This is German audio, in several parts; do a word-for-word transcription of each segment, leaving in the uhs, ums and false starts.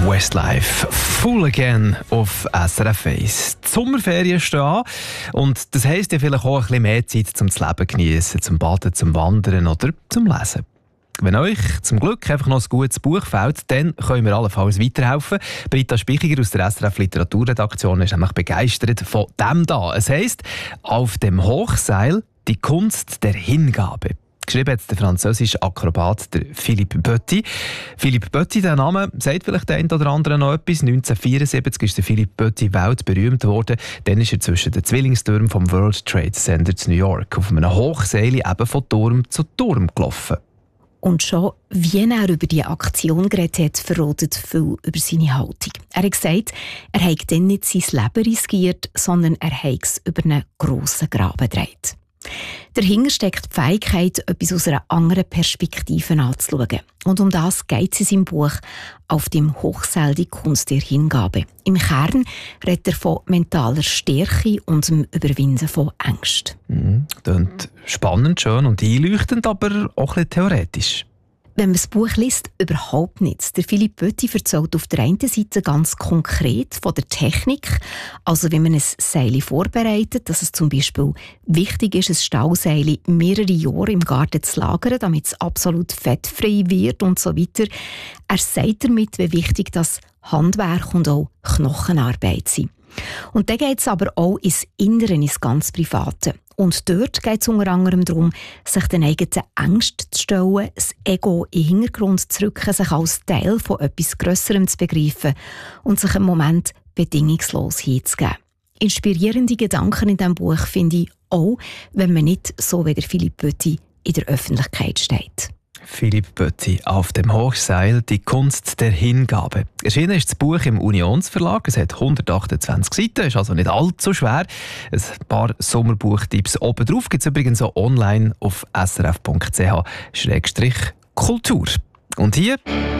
Westlife, Full Again auf S R F eins. Die Sommerferien stehen an und das heisst ja vielleicht auch ein bisschen mehr Zeit zum Leben genießen, zum Baden, zum Wandern oder zum Lesen. Wenn euch zum Glück einfach noch ein gutes Buch fällt, dann können wir allenfalls weiterhelfen. Britta Spichiger aus der S R F Literaturredaktion ist nämlich begeistert von dem da. Es heisst «Auf dem Hochseil, die Kunst der Hingabe». Geschrieben hat der französische Akrobat der Philippe Petit. Philippe Petit, der Name, sagt vielleicht der eine oder andere noch etwas. neunzehnhundertvierundsiebzig ist der Philippe Petit weltberühmt geworden. Dann ist er zwischen den Zwillingstürmen vom World Trade Center zu New York auf einem Hochseil eben von Turm zu Turm gelaufen. Und schon, wie er über diese Aktion geredet hat, verratet viel über seine Haltung. Er hat gesagt, er habe dann nicht sein Leben riskiert, sondern er habe es über einen grossen Graben gedreht. Dahinter steckt die Fähigkeit, etwas aus einer anderen Perspektive anzuschauen. Und um das geht es in seinem Buch «Auf dem Hochseil, die Kunst der Hingabe». Im Kern redet er von mentaler Stärke und dem Überwinden von Ängsten. Mhm. Klingt spannend, schön und einleuchtend, aber auch ein bisschen theoretisch. Wenn man das Buch liest, überhaupt nichts. Der Philippe Petit erzählt auf der einen Seite ganz konkret von der Technik, also wie man ein Seil vorbereitet, dass es zum Beispiel wichtig ist, ein Stauseil mehrere Jahre im Garten zu lagern, damit es absolut fettfrei wird und so weiter. Er sagt damit, wie wichtig das Handwerk und auch Knochenarbeit sind. Und dann geht es aber auch ins Innere, ins ganz Private. Und dort geht es unter anderem darum, sich den eigenen Ängsten zu stellen, das Ego in den Hintergrund zu rücken, sich als Teil von etwas Grösserem zu begreifen und sich im Moment bedingungslos hinzugeben. Inspirierende Gedanken in diesem Buch finde ich auch, wenn man nicht so wie der Philippe Petit in der Öffentlichkeit steht. Philippe Petit, «Auf dem Hochseil, die Kunst der Hingabe». Erschienen ist das Buch im Unionsverlag. Es hat hundertachtundzwanzig Seiten, ist also nicht allzu schwer. Ein paar Sommerbuchtipps oben drauf gibt es übrigens auch online auf s r f punkt c h slash kultur. Und hier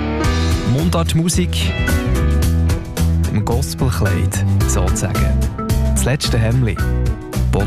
Mundartmusik im Gospelkleid sozusagen. Das letzte Hemdli.